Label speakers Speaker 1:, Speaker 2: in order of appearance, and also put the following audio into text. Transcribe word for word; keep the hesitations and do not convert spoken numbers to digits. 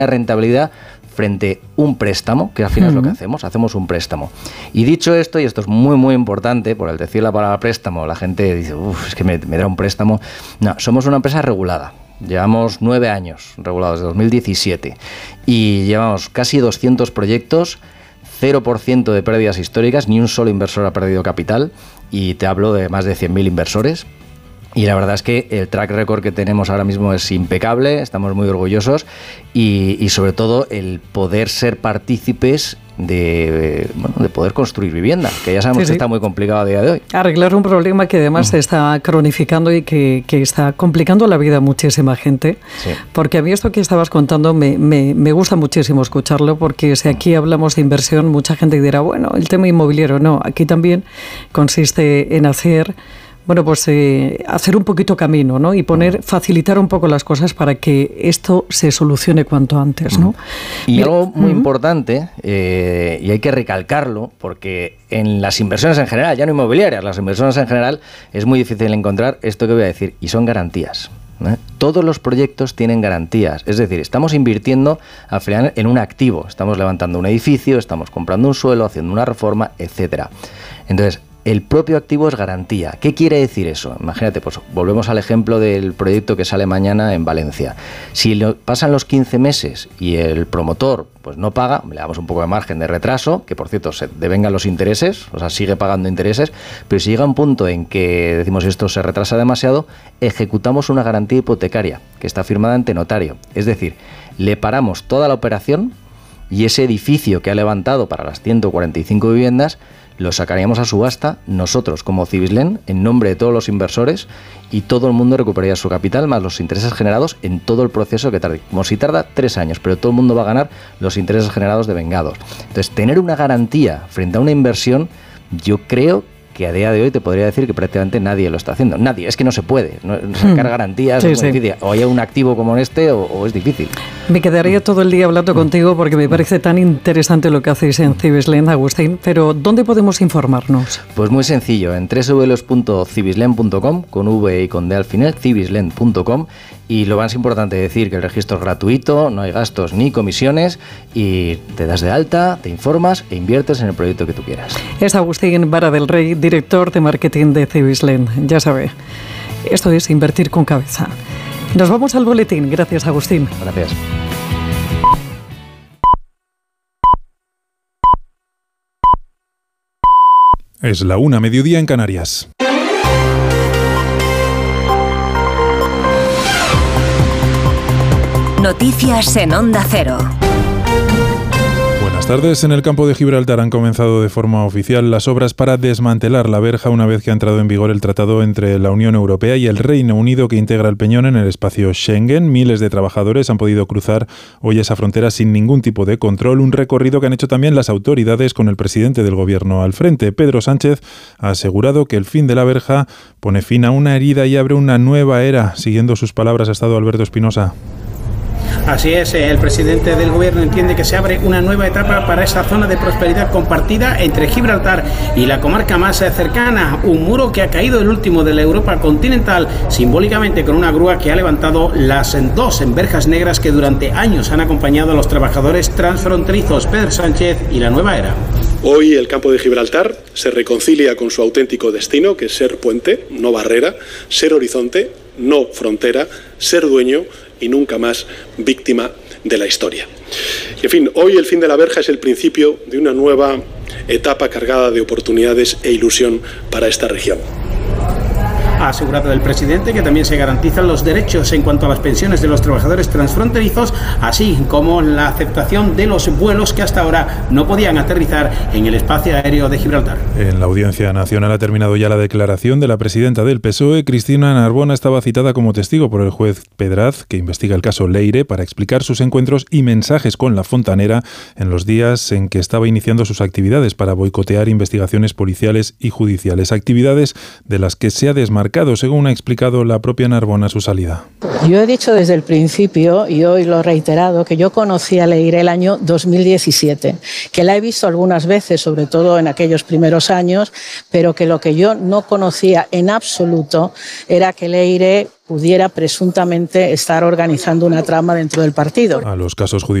Speaker 1: rentabilidad frente a un préstamo, que al final uh-huh. es lo que hacemos, hacemos un préstamo. Y dicho esto, y esto es muy muy importante, por el decir la palabra préstamo, la gente dice, uff, es que me, me da un préstamo. No, somos una empresa regulada. Llevamos nueve años regulados, desde dos mil diecisiete, y llevamos casi doscientos proyectos, cero por ciento de pérdidas históricas, ni un solo inversor ha perdido capital, y te hablo de más de cien mil inversores. Y la verdad es que el track record que tenemos ahora mismo es impecable, estamos muy orgullosos, y, y sobre todo el poder ser partícipes de, bueno, de poder construir vivienda, que ya sabemos sí, sí. que está muy complicado a día de hoy.
Speaker 2: Arreglar un problema que además uh-huh. se está cronificando y que, que está complicando la vida a muchísima gente, sí. porque a mí esto que estabas contando me, me, me gusta muchísimo escucharlo, porque si aquí hablamos de inversión, mucha gente dirá, bueno, el tema inmobiliario no, aquí también consiste en hacer... Bueno, pues eh, hacer un poquito camino, ¿no? Y poner, facilitar un poco las cosas para que esto se solucione cuanto antes, ¿no?
Speaker 1: Y Mira, algo muy uh-huh. importante, eh, y hay que recalcarlo, porque en las inversiones en general, ya no inmobiliarias, las inversiones en general, es muy difícil encontrar esto que voy a decir, y son garantías. ¿eh? Todos los proyectos tienen garantías, es decir, estamos invirtiendo al final en un activo, estamos levantando un edificio, estamos comprando un suelo, haciendo una reforma, etcétera. Entonces, el propio activo es garantía. ¿Qué quiere decir eso? Imagínate, pues volvemos al ejemplo del proyecto que sale mañana en Valencia. Si lo, pasan los quince meses y el promotor pues no paga, le damos un poco de margen de retraso, que por cierto se devengan los intereses, o sea, sigue pagando intereses, pero si llega un punto en que decimos esto se retrasa demasiado, ejecutamos una garantía hipotecaria que está firmada ante notario. Es decir, le paramos toda la operación y ese edificio que ha levantado para las ciento cuarenta y cinco viviendas lo sacaríamos a subasta nosotros como Cibislen en nombre de todos los inversores, y todo el mundo recuperaría su capital más los intereses generados en todo el proceso que tarde. Como si tarda tres años, pero todo el mundo va a ganar los intereses generados de vengados. Entonces, tener una garantía frente a una inversión, yo creo que a día de hoy te podría decir que prácticamente nadie lo está haciendo. Nadie, es que no se puede. No, sacar garantías sí, es muy sí. difícil. O hay un activo como este o, o es difícil.
Speaker 2: Me quedaría todo el día hablando contigo porque me parece tan interesante lo que hacéis en Cibislen, Agustín, pero ¿dónde podemos informarnos?
Speaker 1: Pues muy sencillo, en doble u doble u doble u punto cibislen punto com, con V y con D al final, cibislen punto com, y lo más importante es decir que el registro es gratuito, no hay gastos ni comisiones, y te das de alta, te informas e inviertes en el proyecto que tú quieras.
Speaker 2: Es Agustín Vara del Rey, director de marketing de Cibislen. Ya sabe, esto es invertir con cabeza. Nos vamos al boletín. Gracias, Agustín.
Speaker 1: Gracias.
Speaker 3: Es la una, mediodía en Canarias.
Speaker 4: Noticias en Onda Cero.
Speaker 3: Buenas tardes. En el campo de Gibraltar han comenzado de forma oficial las obras para desmantelar la verja una vez que ha entrado en vigor el tratado entre la Unión Europea y el Reino Unido que integra el Peñón en el espacio Schengen. Miles de trabajadores han podido cruzar hoy esa frontera sin ningún tipo de control, un recorrido que han hecho también las autoridades con el presidente del gobierno al frente. Pedro Sánchez ha asegurado que el fin de la verja pone fin a una herida y abre una nueva era. Siguiendo sus palabras ha estado Alberto Espinosa.
Speaker 5: Así es, el presidente del gobierno entiende que se abre una nueva etapa para esa zona de prosperidad compartida entre Gibraltar y la comarca más cercana, un muro que ha caído el último de la Europa continental, simbólicamente con una grúa que ha levantado las dos verjas negras que durante años han acompañado a los trabajadores transfronterizos. Pedro Sánchez y la nueva era.
Speaker 6: Hoy el campo de Gibraltar se reconcilia con su auténtico destino, que es ser puente, no barrera, ser horizonte, no frontera, ser dueño y nunca más víctima de la historia. Y en fin, hoy el fin de la verja es el principio de una nueva etapa cargada de oportunidades e ilusión para esta región.
Speaker 5: Ha asegurado el presidente que también se garantizan los derechos en cuanto a las pensiones de los trabajadores transfronterizos, así como la aceptación de los vuelos que hasta ahora no podían aterrizar en el espacio aéreo de Gibraltar.
Speaker 3: En la Audiencia Nacional ha terminado ya la declaración de la presidenta del P S O E. Cristina Narbona estaba citada como testigo por el juez Pedraz, que investiga el caso Leire, para explicar sus encuentros y mensajes con la fontanera en los días en que estaba iniciando sus actividades para boicotear investigaciones policiales y judiciales. Actividades de las que se ha desmarcado mercado, según ha explicado la propia Narbona a su salida.
Speaker 7: Yo he dicho desde el principio, y hoy lo he reiterado, que yo conocí a Leire el año dos mil diecisiete, que la he visto algunas veces, sobre todo en aquellos primeros años, pero que lo que yo no conocía en absoluto era que Leire pudiera presuntamente estar organizando una trama dentro del partido.
Speaker 3: A los casos judiciales